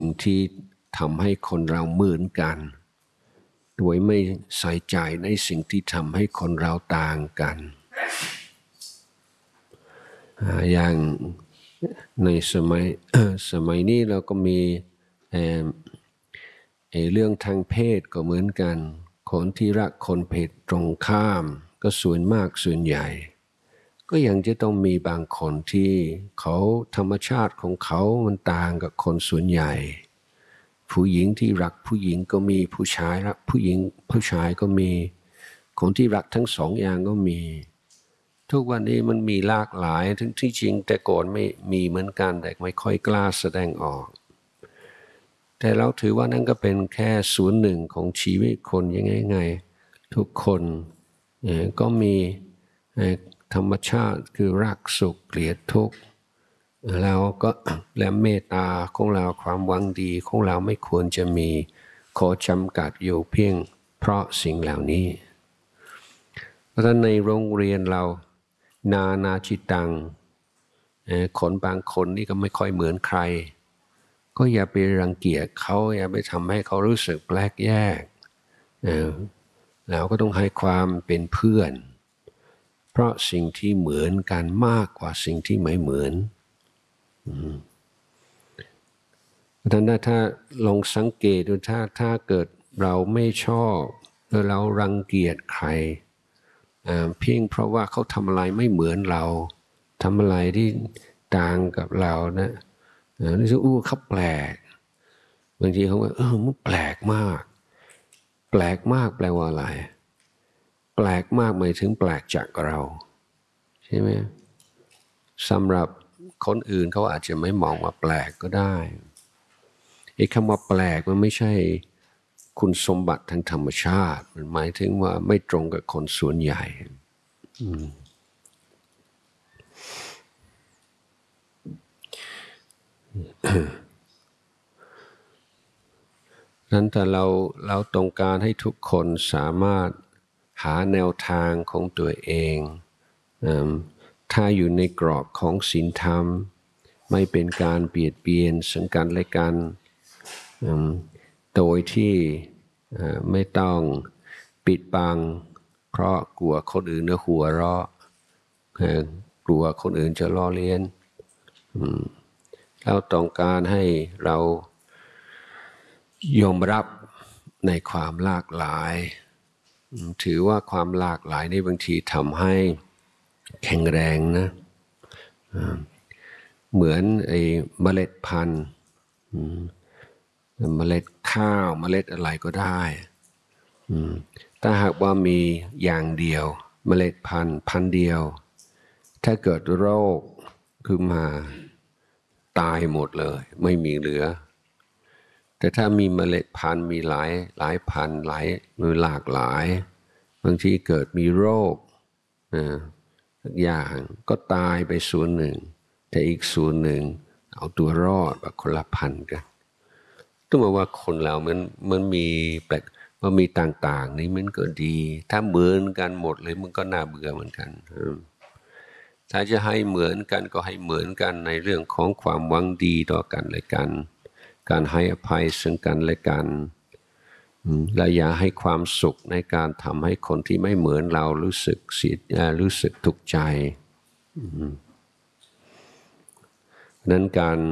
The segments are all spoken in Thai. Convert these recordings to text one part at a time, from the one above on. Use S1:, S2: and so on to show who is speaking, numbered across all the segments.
S1: ที่ทำให้คนเราเหมือนกันโดยไม่ใส่ใจในสิ่งที่ทำให้คนเราต่างกันอย่างในสมัยนี้เราก็มีเรื่องทางเพศก็เหมือนกันคนที่รักคนเพศตรงข้ามก็ส่วนมากส่วนใหญ่ก็ยังจะต้องมีบางคนที่เขาธรรมชาติของเขามันต่างกับคนส่วนใหญ่ผู้หญิงที่รักผู้หญิงก็มีผู้ชายรักผู้หญิงผู้ชายก็มีคนที่รักทั้งสองอย่างก็มีทุกวันนี้มันมีหลากหลายทั้งที่จริงแต่ก่อนไม่มีเหมือนกันแต่ไม่ค่อยกล้าแสดงออกแต่เราถือว่านั่นก็เป็นแค่ส่วนหนึ่งของชีวิตคนยังไงทุกคนก็มีธรรมชาติคือรักสุขเกลียดทุกข์เราก็และเมตตาของเราความหวังดีของเราไม่ควรจะมีขอจำกัดอยู่เพียงเพราะสิ่งเหล่านี้เพราะฉะนั้นในโรงเรียนเรานานาจิตังคนบางคนนี่ก็ไม่ค่อยเหมือนใครก็อย่าไปรังเกียจเขาอย่าไปทำให้เขารู้สึกแปลกแยกแล้วก็ต้องให้ความเป็นเพื่อนเพราะสิ่งที่เหมือนกันมากกว่าสิ่งที่ไม่เหมือนเพราะฉะนั้นถ้าลองสังเกตดูถ้าเกิดเราไม่ชอบหรือเรารังเกียจใครเพียงเพราะว่าเขาทำอะไรไม่เหมือนเราทำอะไรที่ต่างกับเรานะรู้สึกเขาแปลกบางทีเขาว่ามันแปลกมากแปลกมากแปลว่าอะไรแปลกมากหมายถึงแปลกจากเราใช่ไหมสำหรับคนอื่นเขาอาจจะไม่มองว่าแปลกก็ได้ไอ้คำว่าแปลกมันไม่ใช่คุณสมบัติทางธรรมชาติมันหมายถึงว่าไม่ตรงกับคนส่วนใหญ่นั้นแต่เราต้องการให้ทุกคนสามารถหาแนวทางของตัวเองถ้าอยู่ในกรอบของศีลธรรมไม่เป็นการเบียดเบียนซึ่งกันและกันโดยที่ไม่ต้องปิดบังเพราะกลัวคนอื่นจะหัวเราะกลัวคนอื่นจะล้อเลียนเราต้องการให้เรายอมรับในความหลากหลายถือว่าความหลากหลายในบางทีทำให้แข็งแรงนะเหมือนไอ้เมล็ดพันธุ์เมล็ดข้าวเมล็ดอะไรก็ได้ถ้าหากว่ามีอย่างเดียวเมล็ดพันธุ์เดียวถ้าเกิดโรคขึ้นมาตายหมดเลยไม่มีเหลือแต่ถ้ามีเมล็ดพันธุ์มีหลายพันธุ์หลากหลายบางทีเกิดมีโรคสักอย่างก็ตายไปส่วนหนึ่งแต่อีกส่วนหนึ่งเอาตัวรอดแบบคนละพันกันต้องบอกว่าคนเรามันมีแบบมันมีต่างๆนี่มันก็ดีถ้าเหมือนกันหมดเลยมันก็น่าเบื่อเหมือนกันถ้าจะให้เหมือนกันก็ให้เหมือนกันในเรื่องของความหวังดีต่อกันและกันการให้อภัยซึ่งกันและกันและอย่าให้ความสุขในการทำให้คนที่ไม่เหมือนเรารู้สึกทุกข์ใจนั้น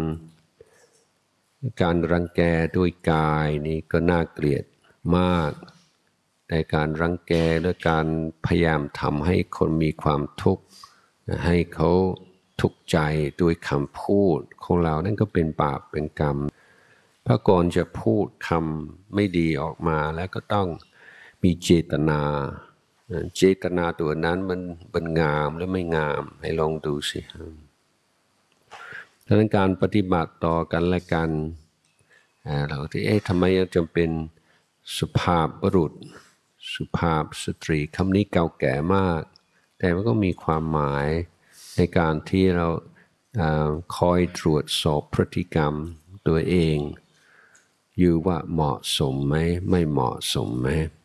S1: การรังแกด้วยกายนี่ก็น่าเกลียดมากแต่การรังแกด้วยการพยายามทำให้คนมีความทุกข์ให้เขาทุกข์ใจด้วยคำพูดของเรานั่นก็เป็นบาปเป็นกรรมเพราะก่อนจะพูดคำไม่ดีออกมาแล้วก็ต้องมีเจตนาตัวนั้นมันงามหรือไม่งามให้ลองดูสิดังนั้นการปฏิบัติต่อกันและกันเราที่ทำไมจำเป็นสุภาพบุรุษสุภาพสตรีคำนี้เก่าแก่มากแต่มันก็มีความหมายในการที่เราคอยตรวจสอบพฤติกรรมตัวเองอยู่ว่าเหมาะสมไหมไม่เหมาะสมไหม